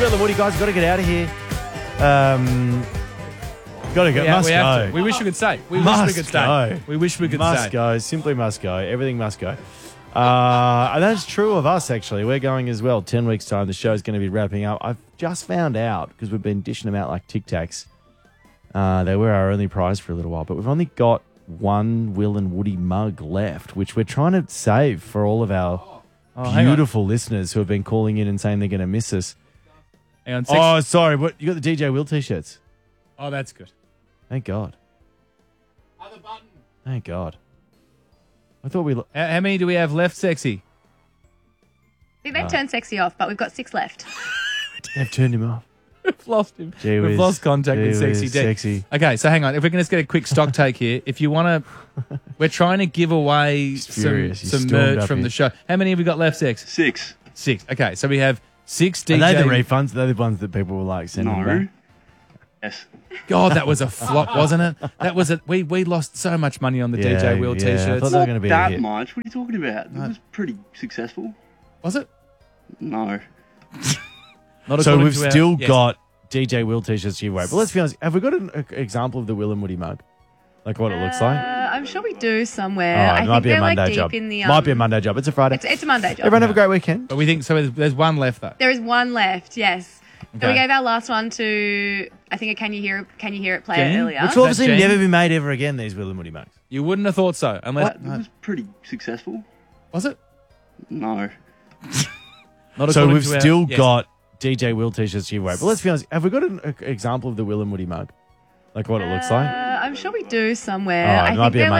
Will and Woody, guys, got to get out of here. Got to go. Must go. We wish we could stay. We Must wish we could stay. go. We wish we could Must stay. go. Simply must go. Everything must go. And that's true of us, actually. We're going as well. 10 weeks' time, the show's going to be wrapping up. I've just found out, because we've been dishing them out like Tic Tacs. They were our only prize for a little while, but we've only got one Will and Woody mug left, which we're trying to save for all of our beautiful listeners who have been calling in and saying they're going to miss us. Hang on, Oh, sorry. What, you got the DJ Will t-shirts? Oh, that's good. Thank God. Other button. Thank God. I thought we... How many do we have left, Sexy? I think they've turned Sexy off, but we've got 6 left. They've turned him off. We've lost him. Gee We've whiz. lost contact Gee with Sexy whiz, D. Sexy. Okay, so hang on. If we can just get a quick stock take here. If you want to... We're trying to give away furious. He some stormed merch up from here. the show. How many have we got left, Sex? 6. 6. Okay, so we have 6 DJ... Are they the refunds? They're the ones that people will like sending No. back? Yes. God, that was a flop, wasn't it? That was a... We lost so much money on the DJ Will I t-shirts. thought they were going to be a That hit. much? What are you talking about? It was pretty successful. Was it? No. Not So according we've to our- still Yes. got DJ Will t-shirts to give away. But let's be honest, have we got an example of the Will and Woody mug? Like what it looks like? I'm sure we do somewhere. Oh, I it might think be a they're like Monday deep job. in the. Might be a Monday job. It's a Friday. It's a Monday job. Everyone have a great weekend. But we think... So there's one left, though. There is one left. Yes. So we Okay. gave our last one to I think a Can You Hear It player Jen? earlier. Which will obviously Jane? never be made ever again, these Will and Woody mugs. You wouldn't have thought so. Unless... It was pretty successful. Was it? No. Not So according we've to our- still Yes. got DJ Will t-shirts to give away. But let's be honest, have we got an example of the Will and Woody mug? Like what it looks like? I'm sure we do somewhere. Oh, it I might think be a they're